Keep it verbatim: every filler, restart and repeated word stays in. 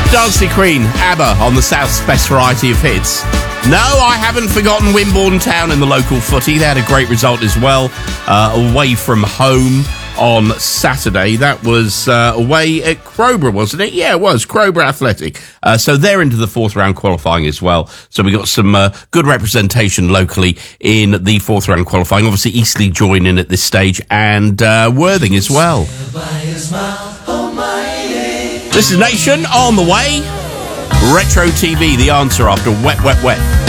Dancing Queen, ABBA on the South's best variety of hits. No, I haven't forgotten Wimborne Town in the local footy. They had a great result as well, uh, away from home on Saturday. That was uh, away at Crowborough, wasn't it? Yeah, it was, Crowborough Athletic. Uh, so they're into the fourth round qualifying as well. So we got some uh, good representation locally in the fourth round qualifying. Obviously, Eastleigh join in at this stage, and uh, Worthing as well. This is Nation on the way. Retro T V, the answer after Wet, Wet, Wet.